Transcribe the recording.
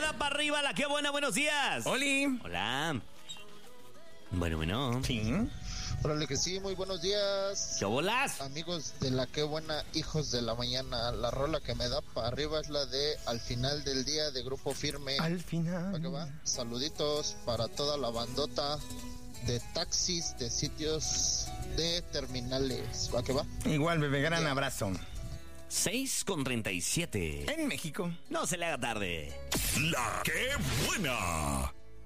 da para arriba la que buena, buenos días. ¡Oli! Hola. Bueno. Sí. Órale que sí, muy buenos días. ¿Qué bolas? Amigos de la que buena, hijos de la mañana. La rola que me da para arriba es la de Al final del día de Grupo Firme. Al final. ¿Para qué va? Saluditos para toda la bandota de taxis, de sitios, de terminales. ¿Para qué va? Igual, bebé, gran abrazo. 6:37. En México. No se le haga tarde. La que buena.